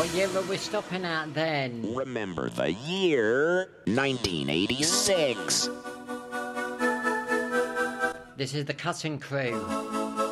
year are we stopping at then? Remember the year 1986. This is the Cutting Crew.